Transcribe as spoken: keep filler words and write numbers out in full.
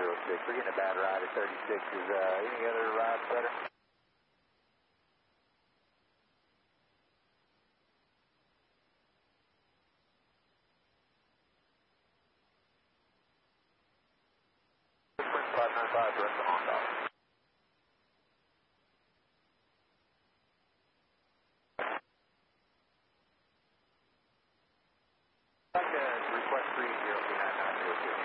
zero six. We're getting a bad ride at thirty-six. Is uh, any other rides better? five nine five, direct to Honda.